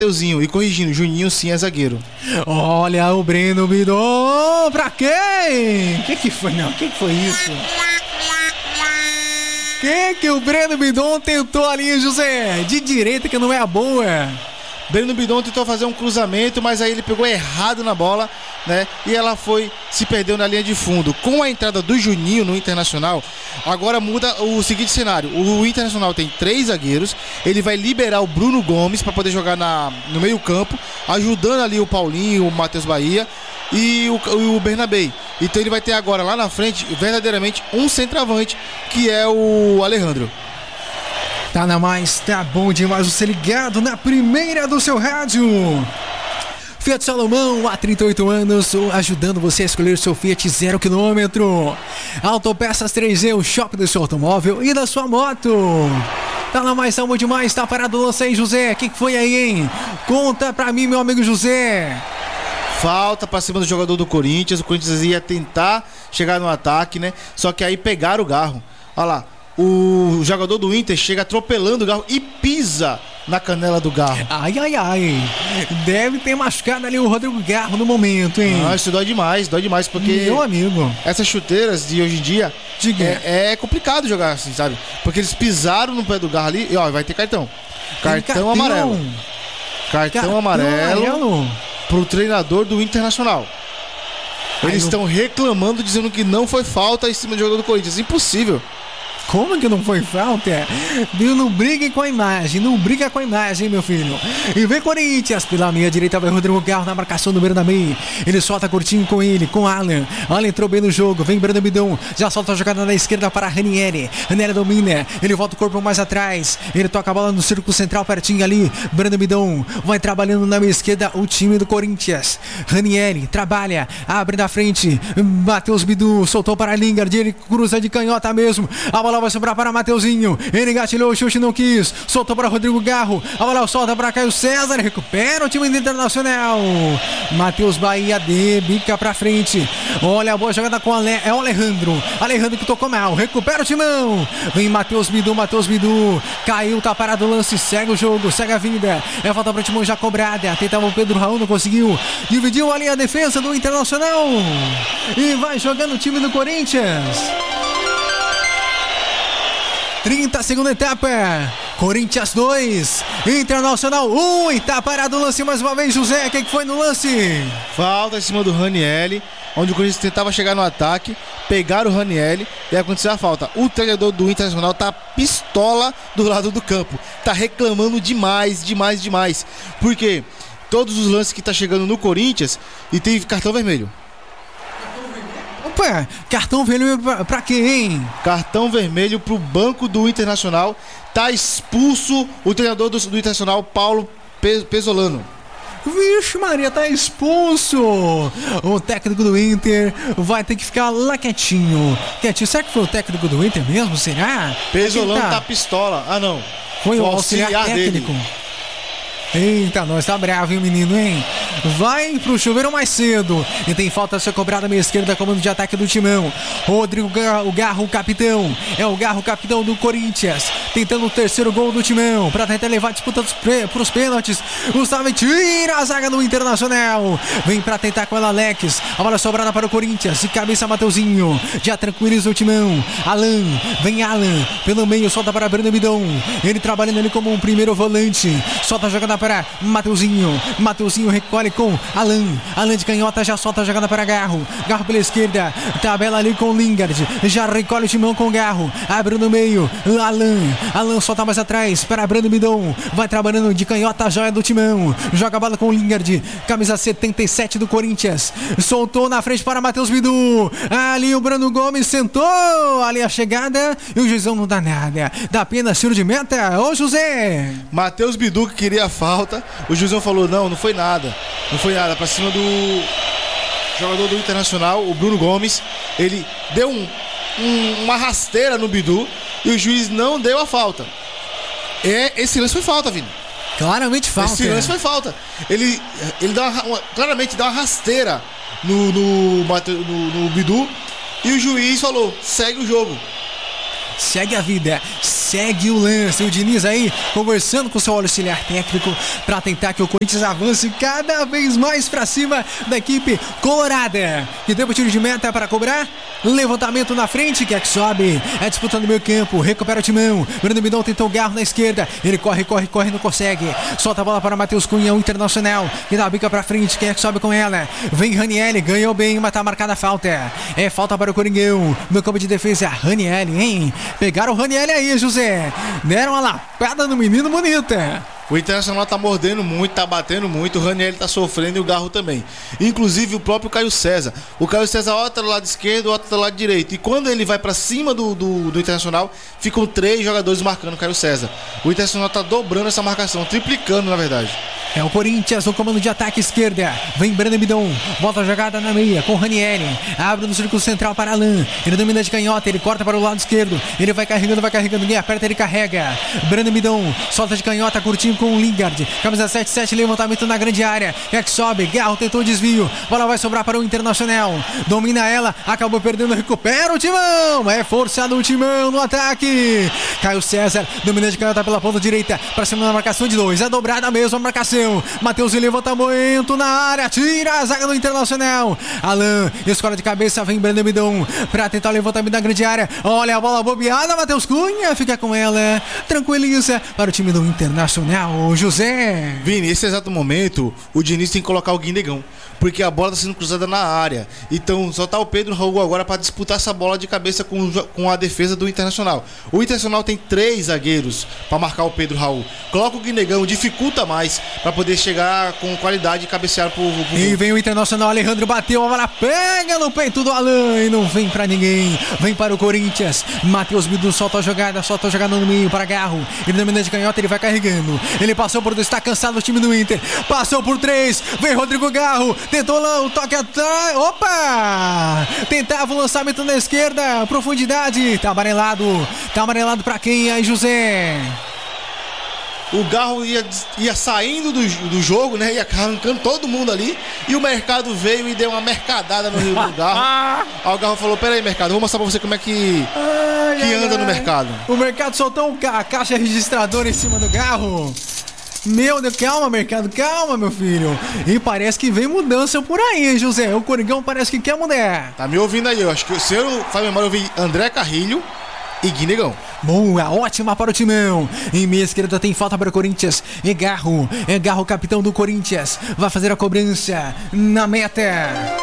Mateuzinho. E corrigindo, Juninho sim é zagueiro. Olha o Breno Bidon. Pra quem? Que foi, não? Que foi isso? Que o Breno Bidon tentou ali, José? De direita, que não é a boa. Breno Bidon tentou fazer um cruzamento, mas aí ele pegou errado na bola, né? E ela se perdeu na linha de fundo. Com a entrada do Juninho no Internacional, agora muda o seguinte cenário. O Internacional tem 3 zagueiros, ele vai liberar o Bruno Gomes para poder jogar no meio campo, ajudando ali o Paulinho, o Matheus Bahia e o Bernabei. Então ele vai ter agora lá na frente, verdadeiramente, um centroavante, que é o Alejandro. Tá na mais, tá bom demais você ligado na primeira do seu rádio. Fiat Salomão, há 38 anos, ajudando você a escolher o seu Fiat 0 km. Autopeças 3D, o shopping do seu automóvel e da sua moto. Tá na mais, tá bom demais, tá parado o lance aí, José. O que foi aí, hein? Conta pra mim, meu amigo José. Falta pra cima do jogador do Corinthians. O Corinthians ia tentar chegar no ataque, né? Só que aí pegaram o Garro. Olha lá. O jogador do Inter chega atropelando o Garro e pisa na canela do Garro. Ai. Deve ter machucado ali o Rodrigo Garro no momento, hein? Isso dói demais, porque... Meu amigo. Essas chuteiras de hoje em dia é complicado jogar assim, sabe? Porque eles pisaram no pé do Garro ali e ó, vai ter cartão. Cartão amarelo. Cartão amarelo pro treinador do Internacional. Eles estão reclamando, dizendo que não foi falta em cima do jogador do Corinthians. Impossível. Como que não foi falta? Não brigue com a imagem, não briga com a imagem, meu filho. E vem Corinthians, pela meia direita vai Rodrigo Garro na marcação do Bernabei. Ele solta curtinho com ele, com Alan. Alan entrou bem no jogo, vem Breno Bidon, já solta a jogada na esquerda para Ranieri. Ranieri domina, ele volta o corpo mais atrás. Ele toca a bola no círculo central, pertinho ali. Breno Bidon vai trabalhando na meia esquerda o time do Corinthians. Ranieri trabalha, abre na frente. Matheus Bidu soltou para Lingard, ele cruza de canhota mesmo. A bola vai sobrar para Mateuzinho. Ele gatilhou, o chute não quis. Soltou para Rodrigo Garro. A bola solta para Caio César. Recupera o time do Internacional. Matheus Bahia bica para frente. Olha a boa jogada com é o Alejandro. Alejandro que tocou mal. Recupera o timão. Vem Matheus Bidu. Caiu, tá parado o lance. Segue o jogo, segue a vida. É falta para o timão já cobrada. Tentava o Pedro Raul, não conseguiu. Dividiu ali a defesa do Internacional. E vai jogando o time do Corinthians. 30, segunda etapa. Corinthians 2, Internacional 1. E tá parado o lance mais uma vez, José. O que foi no lance? Falta em cima do Ranieri, onde o Corinthians tentava chegar no ataque. Pegaram o Ranieri e aconteceu a falta. O treinador do Internacional tá pistola do lado do campo. Tá reclamando demais. Porque todos os lances que tá chegando no Corinthians e tem cartão vermelho. Opa, cartão vermelho pra quem, hein? Cartão vermelho pro banco do Internacional. Tá expulso o treinador do Internacional, Paulo Pesolano. Vixe Maria, tá expulso. O técnico do Inter vai ter que ficar lá quietinho. Será que foi o técnico do Inter mesmo? Será? Pesolano tá pistola. Ah, não. Foi o auxiliar técnico dele. Eita, nós tá bravo, hein, menino, hein? Vai pro chuveiro mais cedo. E tem falta a ser cobrada à meia esquerda, comando de ataque do Timão. Rodrigo Garro, o capitão. É o Garro, capitão do Corinthians. Tentando o terceiro gol do Timão. Pra tentar levar a disputa pros pênaltis. Gustavo tira a zaga do Internacional. Vem pra tentar com ela, Alex. A bola sobrada para o Corinthians. De cabeça, Mateuzinho. Já tranquiliza o Timão. Vem Alan. Pelo meio, solta para Breno Bidon. Ele trabalhando ali como um primeiro volante. Solta a jogada para Mateuzinho recolhe com Alan de canhota, já solta a jogada para Garro pela esquerda, tabela ali com Lingard, já recolhe o timão com Garro, abre no meio, Alan solta mais atrás para Breno Bidon, vai trabalhando de canhota, a joia do timão, joga a bola com Lingard, camisa 77 do Corinthians, soltou na frente para Matheus Bidu, ali o Breno Gomes sentou, ali a chegada e o juizão não dá nada, dá apenas tiro de meta. Ô José, Matheus Bidu que queria falta, o juizão falou não foi nada pra cima do jogador do Internacional, o Bruno Gomes. Ele deu uma rasteira no Bidu e o juiz não deu a falta. Esse lance foi falta, Vini. Claramente falta. Esse lance foi falta. Ele claramente dá uma rasteira no Bidu e o juiz falou, segue o jogo. Segue a vida. segue o lance. O Diniz aí conversando com o seu auxiliar técnico para tentar que o Corinthians avance cada vez mais para cima da equipe colorada. Que tempo tiro de meta para cobrar. Levantamento na frente, que sobe. É disputando o meio campo. Recupera o timão. Breno Midon tentou o Garro na esquerda. Ele corre, não consegue. Solta a bola para Matheus Cunha, o Internacional. Que dá a bica pra frente. Quem é que sobe com ela? Vem Ranieri, ganhou bem, mas tá marcada a falta. É falta para o Coringão. No campo de defesa, Ranieri, hein? Pegaram o Ranieri aí, José. Deram uma lapada no menino bonita. O Internacional tá mordendo muito, tá batendo muito, o Ranieri tá sofrendo e o Garro também. Inclusive o próprio Caio César. O Caio César outra do lado esquerdo, outra do lado direito. E quando ele vai pra cima do Internacional, ficam 3 jogadores marcando o Caio César. O Internacional tá dobrando essa marcação, triplicando na verdade. É o Corinthians no comando de ataque esquerda. Vem Breno Midon. Volta a jogada na meia com o Ranieri. Abre no círculo central para Alain. Ele domina de canhota. Ele corta para o lado esquerdo. Ele vai carregando. Ninguém aperta, ele carrega. Breno Midon solta de canhota, curtinho com o Lingard. Camisa 7-7, levantamento na grande área. É que sobe. Garro tentou o desvio. Bola vai sobrar para o Internacional. Domina ela. Acabou perdendo. Recupera o timão. É força do timão no ataque. Caio César domina de canhota pela ponta direita. Para cima da marcação de 2. É dobrada a mesma marcação. Matheus levantamento na área, tira a zaga do Internacional. Alain escola de cabeça, vem Breno Midon pra tentar o levantamento da grande área. Olha a bola bobeada, Matheus Cunha fica com ela, tranquiliza para o time do Internacional. José Vini, nesse exato momento o Diniz tem que colocar o Guinegão, porque a bola está sendo cruzada na área. Então só tá o Pedro Raul agora para disputar essa bola de cabeça com a defesa do Internacional. O Internacional tem 3 zagueiros para marcar o Pedro Raul. Coloca o Guinegão, dificulta mais para poder chegar com qualidade e cabecear pro E vem o Internacional, Alejandro bateu, a bola pega no peito do Alain e não vem para ninguém. Vem para o Corinthians. Matheus Midon solta a jogada no meio para Garro. Ele domina de canhota, ele vai carregando. Ele passou por 2, está cansado o time do Inter. Passou por 3, vem Rodrigo Garro. Tentou lá o toque atrás. Opa! Tentava o lançamento na esquerda. Profundidade. Tá amarelado. Tá amarelado pra quem aí, José? O Garro ia saindo do jogo, né? Ia arrancando todo mundo ali. E o Mercado veio e deu uma mercadada no Garro. Aí o Garro falou: peraí, Mercado, vou mostrar pra você como é que anda no mercado. O Mercado soltou a caixa registradora em cima do Garro. Meu Deus, calma, Mercado, calma, meu filho. E parece que vem mudança por aí, José. O Coringão parece que quer mudar. Tá me ouvindo aí? Eu acho que se eu faz memória, eu vi André Carrilho e Guinegão. Boa, ótima para o timão. Em meia esquerda tem falta para o Corinthians. É Garro, capitão do Corinthians. Vai fazer a cobrança na meta.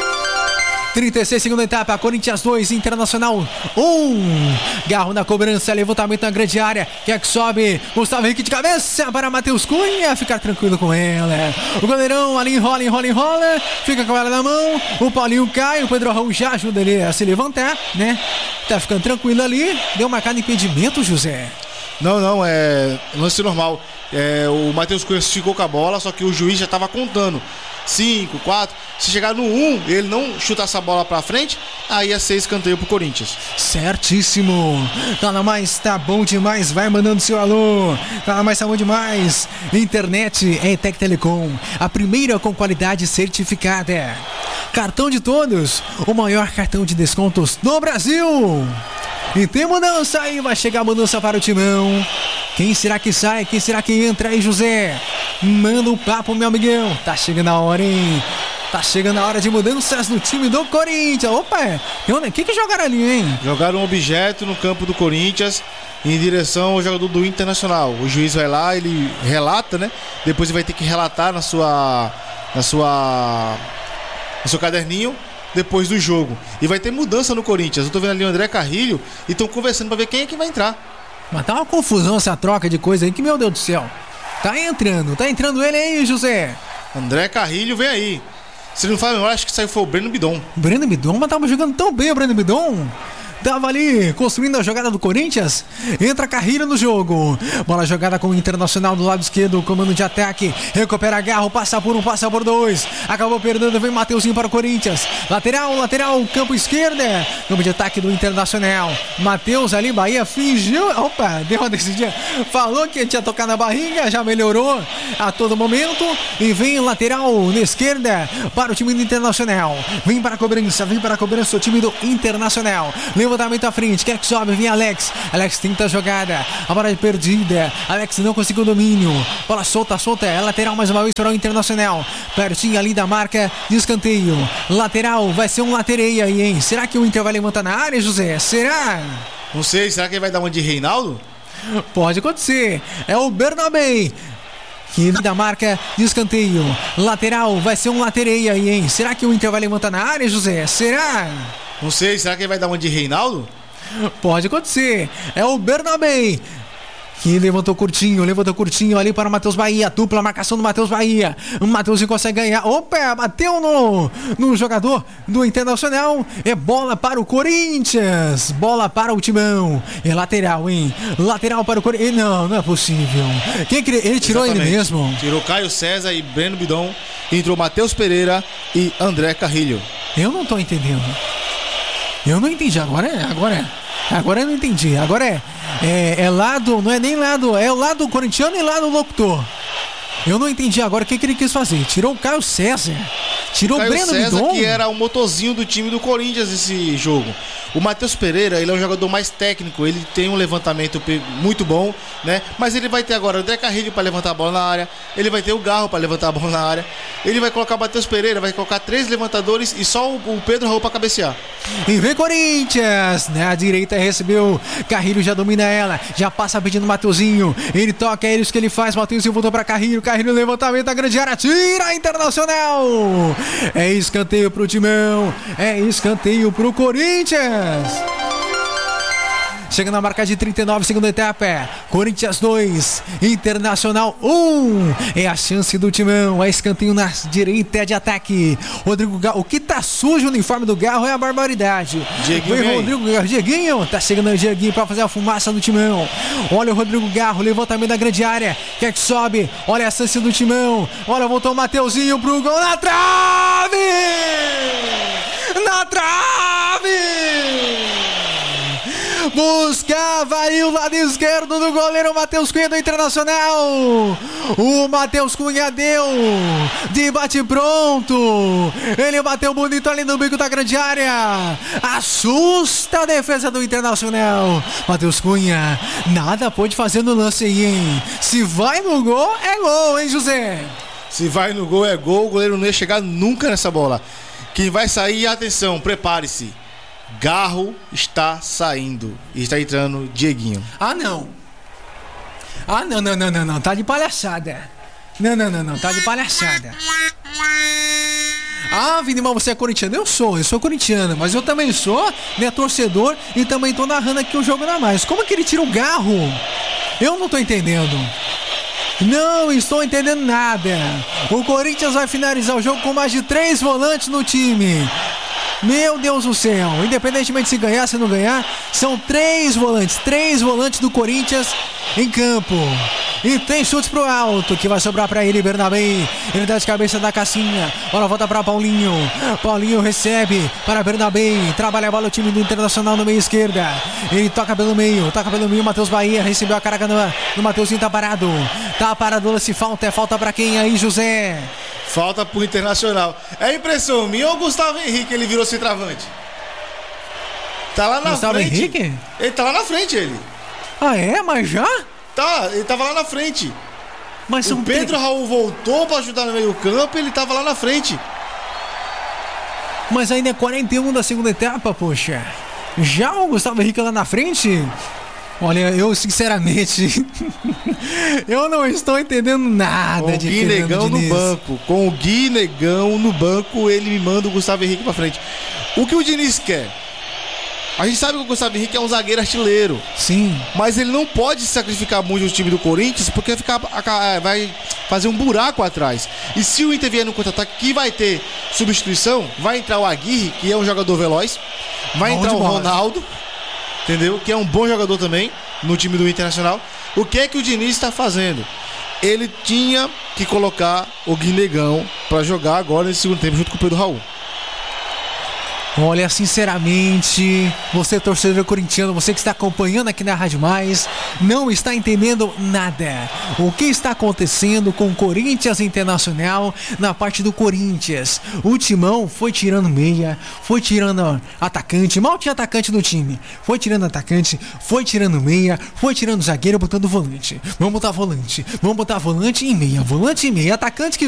36, segunda etapa, Corinthians 2, Internacional 1. Garro na cobrança, levantamento na grande área. Quem é que sobe? Gustavo Henrique de cabeça para Matheus Cunha. Ficar tranquilo com ela. O goleirão ali enrola. Fica com ela na mão. O Paulinho cai. O Pedro Raul já ajuda ele a se levantar, né? Tá ficando tranquilo ali. Deu marcado impedimento, José. Não, é lance normal. O Matheus Cunha ficou com a bola, só que o juiz já estava contando 5, 4. Se chegar no 1, ele não chutar essa bola pra frente, aí ia ser escanteio pro Corinthians. Certíssimo. Tá na mais, tá bom demais. Vai mandando seu alô. Tá na mais, tá bom demais. Internet é ETEC Telecom, a primeira com qualidade certificada. Cartão de todos, o maior cartão de descontos do Brasil. E tem mudança aí, vai chegar a mudança para o timão. Quem será que sai? Quem será que entra aí, José? Manda o papo, meu amigão. Tá chegando a hora, hein? Tá chegando a hora de mudanças no time do Corinthians. Opa, o que jogaram ali, hein? Jogaram um objeto no campo do Corinthians em direção ao jogador do Internacional. O juiz vai lá, ele relata, né? Depois ele vai ter que relatar no seu caderninho depois do jogo. E vai ter mudança no Corinthians. Eu tô vendo ali o André Carrilho e estão conversando pra ver quem é que vai entrar. Mas tá uma confusão essa troca de coisa aí que, meu Deus do céu. Tá entrando ele aí, José. André Carrilho vem aí. Se não faz memória, acho que saiu foi o Breno Midon. Breno Midon, mas tava jogando tão bem o Breno Midon. Tava ali construindo a jogada do Corinthians. Entra Carrilho no jogo. Bola jogada com o Internacional do lado esquerdo. Comando de ataque. Recupera Garro. Passa por 1, passa por 2. Acabou perdendo. Vem Mateuzinho para o Corinthians. Lateral. Campo esquerda. Campo de ataque do Internacional. Matheus ali, Bahia fingiu. Opa, deu uma decidida. Falou que tinha tocado na barriga. Já melhorou a todo momento. E vem lateral na esquerda para o time do Internacional. Vem para a cobrança o time do Internacional. levantamento à frente, quer que sobe, vem Alex. Alex tenta a jogada, a bola é perdida. Alex não conseguiu o domínio. Bola solta, é lateral mais uma vez para o Internacional. Pertinho ali da marca de escanteio. Lateral, vai ser um latereia aí, hein? Será que o Inter vai levantar na área, José? Será? Não sei, será que ele vai dar uma de Reinaldo? Pode acontecer. É o Bernabé que da marca de escanteio. Lateral, vai ser um latereia aí, hein? Será que o Inter vai levantar na área, José? Será? Não sei, será que ele vai dar uma de Reinaldo? Pode acontecer. É o Bernabé que levantou curtinho ali para o Matheus Bahia. Dupla marcação do Matheus Bahia. O Matheus consegue ganhar. Opa, bateu no jogador do Internacional. É bola para o Corinthians. Bola para o Timão. É lateral, hein? Lateral para o Corinthians. Não é possível. Ele tirou ele mesmo. Tirou Caio César e Breno Bidon. Entrou Matheus Pereira e André Carrilho. Eu não tô entendendo. Eu não entendi. Agora eu não entendi. Agora é lado, não é nem lado, é o lado corintiano e lado locutor. Eu não entendi agora o que ele quis fazer. Tirou o Caio César. Tirou o Breno Bidon, que era o motorzinho do time do Corinthians nesse jogo. O Matheus Pereira, ele é um jogador mais técnico, ele tem um levantamento muito bom, né? Mas ele vai ter agora o André Carrilho para levantar a bola na área, ele vai ter o Garro para levantar a bola na área, ele vai colocar o Matheus Pereira, vai colocar 3 levantadores e só o Pedro Raul para cabecear. E vem Corinthians, na direita recebeu, Carrilho já domina ela, já passa pedindo o Mateuzinho, ele toca, é isso que ele faz, Mateuzinho voltou para Carrilho levantamento da grande área, tira Internacional. É escanteio pro Timão, é escanteio pro Corinthians. Chega na marca de 39, segunda etapa. Corinthians 2, Internacional 1. É a chance do Timão. É escanteio na direita de ataque. Rodrigo Garro. O que tá sujo o uniforme do Garro é a barbaridade. Rodrigo Garro. Dieguinho. Tá chegando o Dieguinho pra fazer a fumaça do Timão. Olha o Rodrigo Garro. Levantamento da grande área. Quer que sobe. Olha a chance do Timão. Olha, voltou o Mateuzinho pro gol. Na trave! Na trave! Buscava aí o lado esquerdo do goleiro Matheus Cunha do Internacional. O Matheus Cunha deu de bate pronto. Ele bateu bonito ali no bico da grande área. Assusta a defesa do Internacional. Matheus Cunha nada pôde fazer no lance aí, hein? Se vai no gol, é gol, hein, José? Se vai no gol, é gol. O goleiro não ia chegar nunca nessa bola. Quem vai sair, atenção, prepare-se. Garro está saindo e está entrando Dieguinho. Não. Não. Tá de palhaçada. Não. Tá de palhaçada. Vinimão, você é corintiano? Eu sou corintiano, mas eu também sou, né, torcedor e também tô narrando aqui o jogo na mais. Como é que ele tira o Garro? Eu não tô entendendo. Não estou entendendo nada. O Corinthians vai finalizar o jogo com mais de 3 volantes no time. Meu Deus do céu, independentemente se ganhar, se não ganhar, são 3 volantes do Corinthians em campo. E tem chutes pro alto, que vai sobrar pra ele, Bernabé. Ele dá de cabeça da Cassinha. Bola volta pra Paulinho. Paulinho recebe para Bernabé. Trabalha a bola o time do Internacional no meio esquerda. Ele toca pelo meio, Matheus Bahia recebeu a carga no Mateuzinho, tá parado. Tá parado, se falta, é falta pra quem aí, José? Falta pro Internacional. É impressão minha ou o Gustavo Henrique, ele virou centroavante? Tá lá na Gustavo frente. Henrique? Ele tá lá na frente, ele. Mas já? Tá, ele tava lá na frente. Mas o Pedro Raul voltou pra ajudar no meio campo, ele tava lá na frente. Mas ainda é 41 da segunda etapa, poxa. Já o Gustavo Henrique lá na frente? Olha, eu sinceramente eu não estou entendendo nada de Fernando Diniz. Com o Gui Negão no banco, ele me manda o Gustavo Henrique pra frente. O que o Diniz quer? A gente sabe que o Gustavo Henrique é um zagueiro artilheiro. Sim. Mas ele não pode sacrificar muito o time do Corinthians, porque vai fazer um buraco atrás. E se o Inter vier no contra-ataque, que vai ter substituição, vai entrar o Aguirre, que é um jogador veloz, vai entrar o Ronaldo, entendeu? Que é um bom jogador também no time do Internacional. O que é que o Diniz está fazendo? Ele tinha que colocar o Guinegão para jogar agora nesse segundo tempo junto com o Pedro Raul. Olha, sinceramente, você torcedor corintiano, você que está acompanhando aqui na Rádio Mais, não está entendendo nada. O que está acontecendo com o Corinthians Internacional na parte do Corinthians? O Timão foi tirando meia, foi tirando atacante, mal tinha atacante no time. Foi tirando atacante, foi tirando meia, foi tirando zagueiro, botando volante. Vamos botar volante e meia, volante e meia, atacante que